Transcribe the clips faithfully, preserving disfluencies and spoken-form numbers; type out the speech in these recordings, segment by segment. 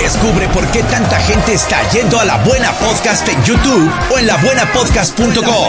Descubre por qué tanta gente está yendo a La Buena Podcast en YouTube o en la buena podcast punto com.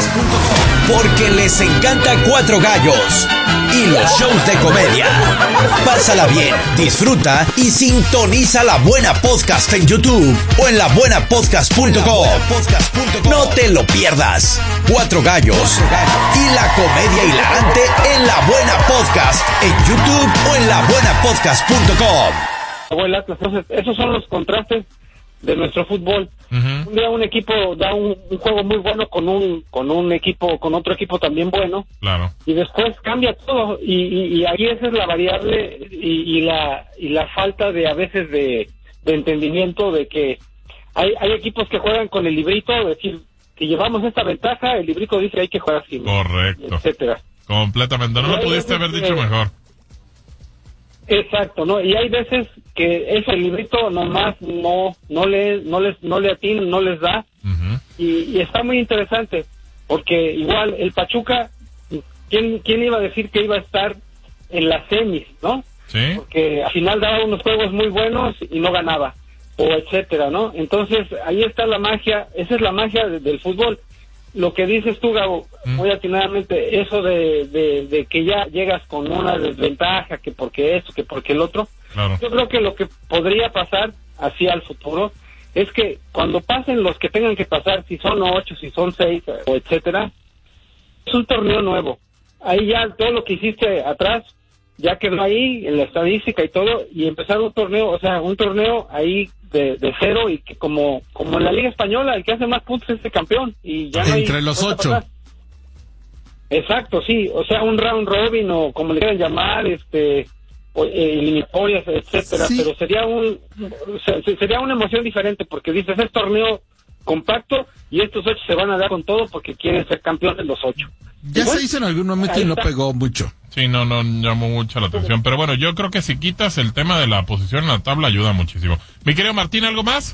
Porque les encanta Cuatro Gallos y los shows de comedia. Pásala bien, disfruta y sintoniza La Buena Podcast en YouTube o en la buena podcast punto com. No te lo pierdas. Cuatro Gallos y la comedia hilarante en La Buena Podcast en YouTube o en la buena podcast punto com. Abuela, entonces esos son los contrastes de nuestro fútbol. Uh-huh. Un día un equipo da un, un juego muy bueno con un con un equipo con otro equipo también bueno. Claro. Y después cambia todo y, y, y ahí esa es la variable y, y la y la falta de a veces de, de entendimiento de que hay hay equipos que juegan con el librito, es decir, si llevamos esta ventaja, el librito dice hay que jugar así. Correcto. Etcétera. Completamente. No lo pudiste haber dicho que, mejor. Exacto, ¿no? Y hay veces que ese librito nomás no no le no les no le atina, no les da. Uh-huh. y, y está muy interesante porque igual el Pachuca, quién quién iba a decir que iba a estar en las semis, ¿no? Sí. Porque al final daba unos juegos muy buenos y no ganaba, o etcétera, ¿no? Entonces ahí está la magia, esa es la magia de, del fútbol. Lo que dices tú, Gabo, mm. muy atinadamente, eso de, de, de que ya llegas con una desventaja, que porque esto, que porque el otro. Claro. Yo creo que lo que podría pasar hacia el futuro es que cuando pasen los que tengan que pasar, si son ocho, si son seis, o etcétera, es un torneo nuevo. Ahí ya todo lo que hiciste atrás ya quedó ahí en la estadística y todo, y empezar un torneo, o sea, un torneo ahí de, de cero y que como como en la Liga Española, el que hace más puntos es el campeón y ya no hay entre los ocho. Exacto, sí, o sea, un round robin o como le quieran llamar, este, o, eh, eliminatorias, etcétera, sí. Pero sería un sería una emoción diferente porque dices es torneo compacto y estos ocho se van a dar con todo porque quieren ser campeones los ocho. Ya bueno, se hizo en algún momento y no pegó mucho. Sí, no, no llamó mucho la atención. Pero bueno, yo creo que si quitas el tema de la posición en la tabla ayuda muchísimo. Mi querido Martín, ¿algo más?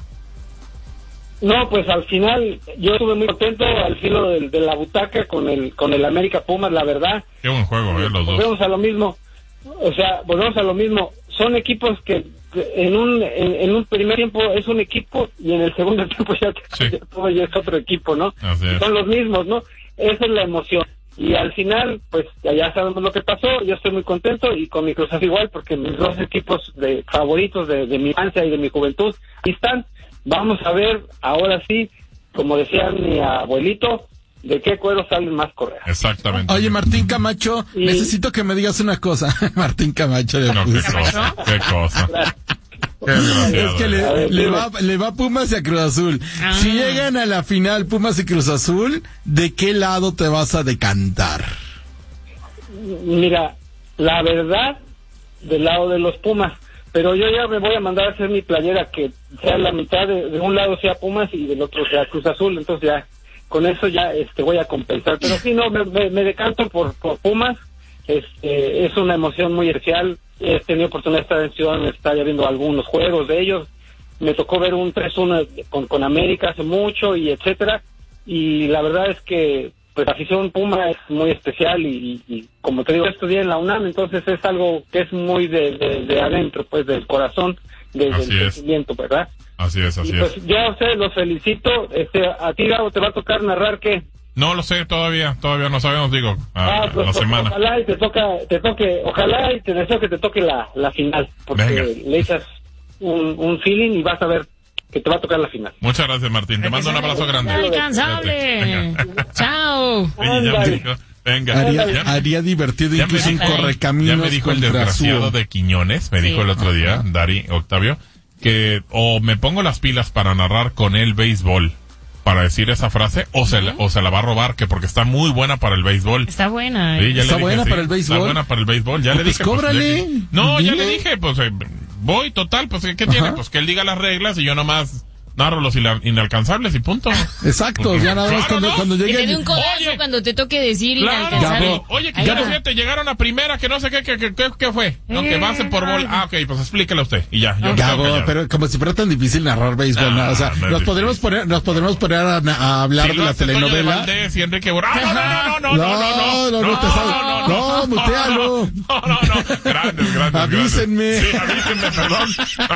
No, pues al final yo estuve muy contento al filo de, de la butaca con el con el América Pumas, la verdad. Qué buen juego, eh, los dos. Volvemos a lo mismo. O sea, volvemos a lo mismo. Son equipos que en un en, en un primer tiempo es un equipo y en el segundo tiempo ya, sí. ya todo ya es otro equipo, ¿no? Así es. Son los mismos, ¿no? Esa es la emoción. Y al final, pues ya sabemos lo que pasó, yo estoy muy contento y con mi Cruz Azul igual, porque mis dos equipos de favoritos de, de mi infancia y de mi juventud ahí están. Vamos a ver, ahora sí, como decía mi abuelito, de qué cuero salen más correas. Exactamente. Oye, Martín Camacho, y... necesito que me digas una cosa. Martín Camacho. De no, qué cosa, qué cosa. Es que le, ver, le, va, le va Pumas y a Cruz Azul. Ah. Si llegan a la final Pumas y Cruz Azul, ¿de qué lado te vas a decantar? Mira, la verdad, del lado de los Pumas. Pero yo ya me voy a mandar a hacer mi playera que sea la mitad, de, de un lado sea Pumas y del otro sea Cruz Azul. Entonces ya, con eso ya este voy a compensar. Pero sí, no, me, me, me decanto por, por Pumas. Este, es una emoción muy especial. He tenido oportunidad de estar en Ciudad Universitaria viendo algunos juegos de ellos. Me tocó ver un tres uno con, con América hace mucho y etcétera. Y la verdad es que pues la afición Puma es muy especial y, y, y como te digo, estudié en la UNAM, entonces es algo que es muy de, de, de adentro, pues del corazón, de, del sentimiento, ¿verdad? Así es, así y, pues, es. Yo a ustedes los felicito. Este, a ti, Gabo, te va a tocar narrar ¿qué? No lo sé todavía, todavía no sabemos, digo, a, ah, pues, la semana. Ojalá y te toca, te toque, ojalá y te deseo que te toque la, la final, porque Venga. le echas un, un feeling y vas a ver que te va a tocar la final. Muchas gracias, Martín, te mando un abrazo grande. Incansable. Chao. Venga. Haría, ya, haría divertido incluso un correcaminos. Ya me dijo el desgraciado su... de Quiñones, me sí. dijo el otro día, Dari Octavio, que o me pongo las pilas para narrar con el béisbol, para decir esa frase, o se, la, o se la va a robar, que porque está muy buena para el béisbol. Está buena. ¿eh? Sí, ya está le dije, buena sí, para el béisbol. Está buena para el béisbol, ya pues le dije. Cóbrale. Pues, ya, no, dile. ya le dije, pues eh, voy, total, pues ¿qué tiene? Ajá. Pues que él diga las reglas y yo nomás narro los inalcanzables y punto. Exacto, porque, ya nada más claro, cuando, no. cuando llegue. Que te dé un codazo oye, cuando te toque decir claro, inalcanzable. Gabo, oye, que ya fíjate, llegaron a primera, que no sé qué, que, que, que, que fue. No, que base por bol. Ah, ok, pues explíquele usted. Y ya, yo Gabo, pero como si fuera tan difícil narrar béisbol, ah, ¿no? O sea, no nos podremos poner, nos podremos poner a, a hablar sí, de la telenovela. De Valdés y Enrique Borja. No, no, no, no, no, no, no, no, te sabes. No, mutealo. No, no, no, grandes, grandes. Avísenme. Sí, avísenme, perdón.